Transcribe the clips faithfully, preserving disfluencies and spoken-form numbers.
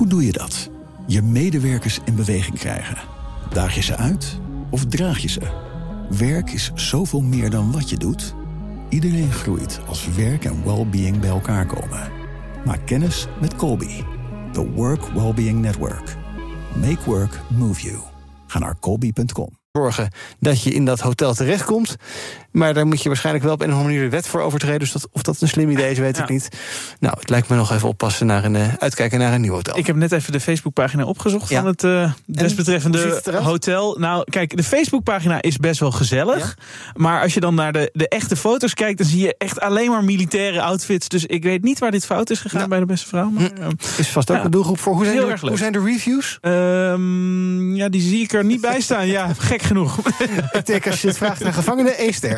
Hoe doe je dat? Je medewerkers in beweging krijgen. Daag je ze uit of draag je ze? Werk is zoveel meer dan wat je doet. Iedereen groeit als werk en well-being bij elkaar komen. Maak kennis met Colby, the Work Wellbeing Network. Make work move you. Ga naar colby punt com. Zorgen dat je in dat hotel terechtkomt. Maar daar moet je waarschijnlijk wel op een of andere manier de wet voor overtreden. Dus dat, of dat een slim idee is, weet ja. ik niet. Nou, het lijkt me nog even oppassen naar een, uh, uitkijken naar een nieuw hotel. Ik heb net even de Facebookpagina opgezocht ja. van het uh, desbetreffende hotel. Nou, kijk, de Facebookpagina is best wel gezellig. Ja. Maar als je dan naar de, de echte foto's kijkt, dan zie je echt alleen maar militaire outfits. Dus ik weet niet waar dit fout is gegaan ja. bij de beste vrouw. Maar, uh, is vast ook ja. een doelgroep voor. Hoe zijn, de, hoe zijn de reviews? Um, ja, die zie ik er niet bij staan. Ja, gek genoeg. Ik denk als je het vraagt naar gevangenen, één ster.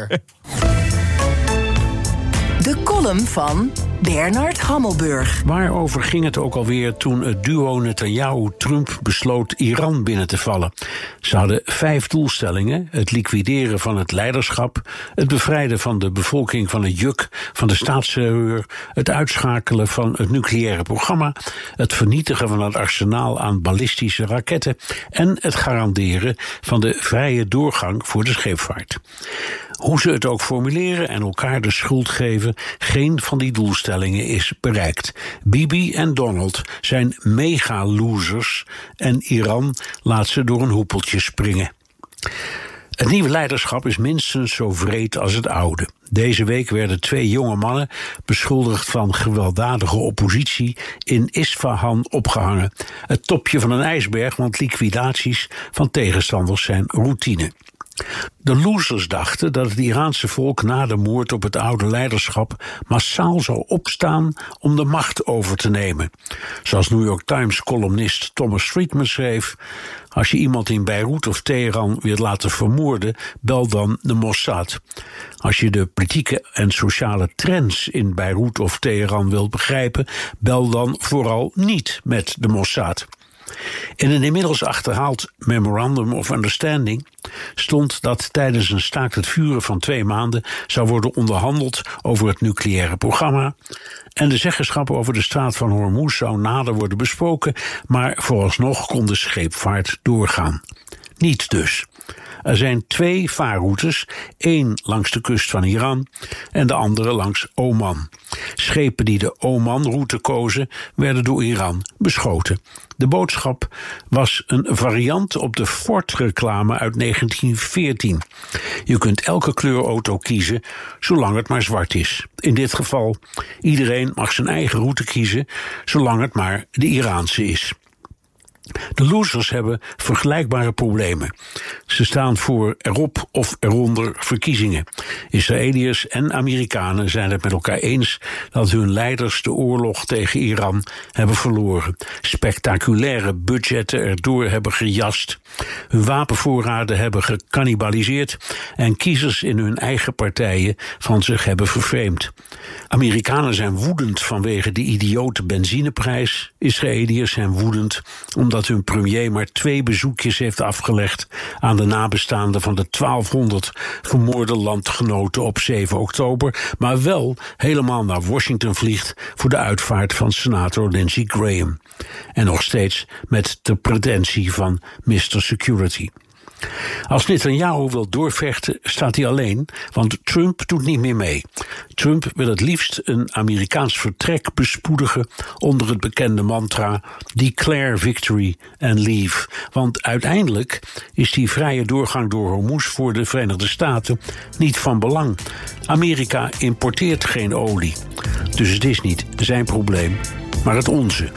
De column van Bernard Hammelburg. Waarover ging het ook alweer toen het duo Netanyahu-Trump besloot Iran binnen te vallen? Ze hadden vijf doelstellingen: het liquideren van het leiderschap, het bevrijden van de bevolking van het juk van de staatsterreur, het uitschakelen van het nucleaire programma, het vernietigen van het arsenaal aan ballistische raketten en het garanderen van de vrije doorgang voor de scheepvaart. Hoe ze het ook formuleren en elkaar de schuld geven, geen van die doelstellingen is bereikt. Bibi en Donald zijn mega-losers en Iran laat ze door een hoepeltje springen. Het nieuwe leiderschap is minstens zo wreed als het oude. Deze week werden twee jonge mannen beschuldigd van gewelddadige oppositie in Isfahan opgehangen. Het topje van een ijsberg, want liquidaties van tegenstanders zijn routine. De losers dachten dat het Iraanse volk na de moord op het oude leiderschap massaal zou opstaan om de macht over te nemen. Zoals New York Times-columnist Thomas Friedman schreef: als je iemand in Beirut of Teheran wilt laten vermoorden, bel dan de Mossad. Als je de politieke en sociale trends in Beirut of Teheran wilt begrijpen, bel dan vooral niet met de Mossad. In een inmiddels achterhaald Memorandum of Understanding stond dat tijdens een staakt het vuren van twee maanden zou worden onderhandeld over het nucleaire programma en de zeggenschap over de straat van Hormuz zou nader worden besproken, maar vooralsnog kon de scheepvaart doorgaan. Niet dus. Er zijn twee vaarroutes, één langs de kust van Iran en de andere langs Oman. Schepen die de Oman-route kozen, werden door Iran beschoten. De boodschap was een variant op de Ford-reclame uit negentien veertien. Je kunt elke kleur auto kiezen, zolang het maar zwart is. In dit geval, iedereen mag zijn eigen route kiezen, zolang het maar de Iraanse is. De losers hebben vergelijkbare problemen. Ze staan voor erop of eronder verkiezingen. Israëliërs en Amerikanen zijn het met elkaar eens dat hun leiders de oorlog tegen Iran hebben verloren. Spectaculaire budgetten erdoor hebben gejast. Hun wapenvoorraden hebben gecannibaliseerd en kiezers in hun eigen partijen van zich hebben vervreemd. Amerikanen zijn woedend vanwege de idiote benzineprijs. Israëliërs zijn woedend omdat dat hun premier maar twee bezoekjes heeft afgelegd aan de nabestaanden van de twaalfhonderd vermoorde landgenoten op zeven oktober, maar wel helemaal naar Washington vliegt voor de uitvaart van senator Lindsey Graham. En nog steeds met de pretentie van mister Security. Als Netanyahu wil doorvechten, staat hij alleen, want Trump doet niet meer mee. Trump wil het liefst een Amerikaans vertrek bespoedigen onder het bekende mantra Declare victory and leave. Want uiteindelijk is die vrije doorgang door Hormuz voor de Verenigde Staten niet van belang. Amerika importeert geen olie. Dus het is niet zijn probleem, maar het onze.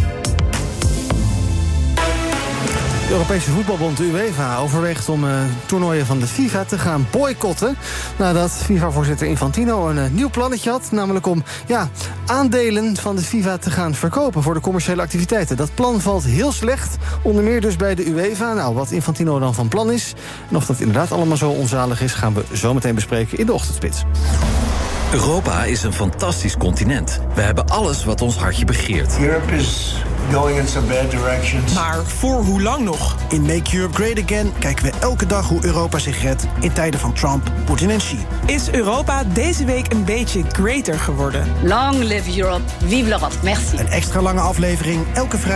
De Europese voetbalbond, de UEFA, overweegt om uh, toernooien van de FIFA te gaan boycotten. Nadat FIFA-voorzitter Infantino een uh, nieuw plannetje had. Namelijk om ja, aandelen van de FIFA te gaan verkopen voor de commerciële activiteiten. Dat plan valt heel slecht, onder meer dus bij de UEFA. Nou, wat Infantino dan van plan is en of dat inderdaad allemaal zo onzalig is, gaan we zo meteen bespreken in de ochtendspits. Europa is een fantastisch continent. We hebben alles wat ons hartje begeert. Europe is going in some bad directions. Maar voor hoe lang nog? In Make Europe Great Again kijken we elke dag hoe Europa zich redt in tijden van Trump, Poetin en Xi. Is Europa deze week een beetje greater geworden? Long live Europe, vive l'Europe, merci. Een extra lange aflevering elke vrijdag